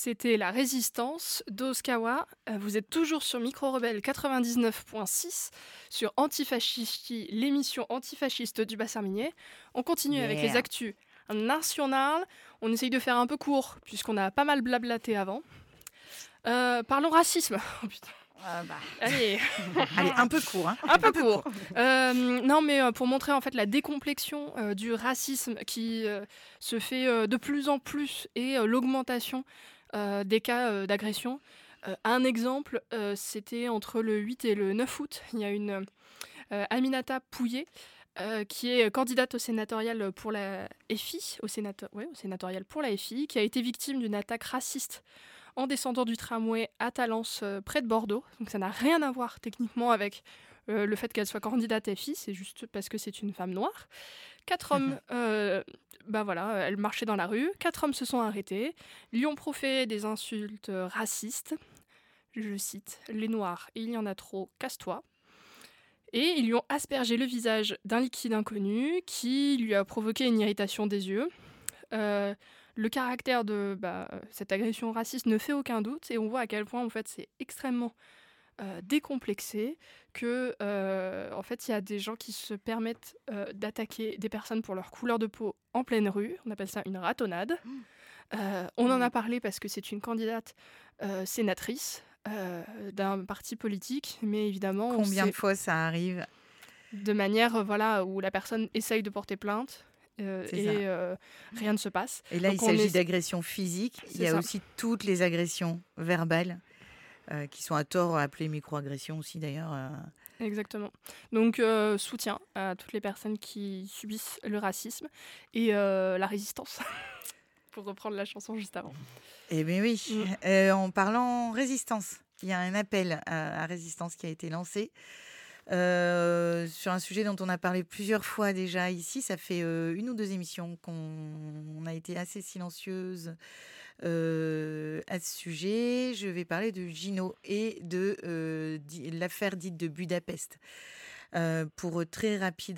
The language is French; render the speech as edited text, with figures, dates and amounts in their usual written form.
C'était La Résistance d'Oskawa. Vous êtes toujours sur Micro Rebelle 99.6 sur Antifascisti, l'émission antifasciste du bassin minier. On continue avec les Yeah. actus nationales. On essaye de faire un peu court puisqu'on a pas mal blablaté avant. Parlons racisme. Oh putain. Allez, Allez, un peu court. Hein. un peu court. Non, mais pour montrer en fait la décomplexion du racisme qui se fait de plus en plus et l'augmentation des cas d'agression. Un exemple, c'était entre le 8 et le 9 août. Il y a une Aminata Pouillet qui est candidate au sénatorial pour la FI, au sénatorial pour la FI, qui a été victime d'une attaque raciste en descendant du tramway à Talence, près de Bordeaux. Donc ça n'a rien à voir techniquement avec le fait qu'elle soit candidate FI, c'est juste parce que c'est une femme noire. 4 hommes, elle marchait dans la rue, 4 hommes se sont arrêtés, lui ont proféré des insultes racistes. Je cite, « Les noirs, il y en a trop, casse-toi ». Et ils lui ont aspergé le visage d'un liquide inconnu qui lui a provoqué une irritation des yeux. Le caractère de cette agression raciste ne fait aucun doute et on voit à quel point en fait, c'est extrêmement décomplexé que en fait, il y a des gens qui se permettent d'attaquer des personnes pour leur couleur de peau en pleine rue. On appelle ça une ratonnade. On en a parlé parce que c'est une candidate sénatrice d'un parti politique, mais évidemment... Combien de fois ça arrive ? De manière où la personne essaye de porter plainte rien ne se passe. Et là, donc, il s'agit d'agressions physiques. Il y a ça. aussi toutes les agressions verbales qui sont à tort appelées microagressions aussi d'ailleurs. Exactement. Donc soutien à toutes les personnes qui subissent le racisme et la résistance, pour reprendre la chanson juste avant. Eh bien oui, en parlant résistance, il y a un appel à résistance qui a été lancé. Sur un sujet dont on a parlé plusieurs fois déjà ici. Ça fait 1 ou 2 émissions qu'on a été assez silencieuse à ce sujet. Je vais parler de Gino et de l'affaire dite de Budapest. Pour très rapide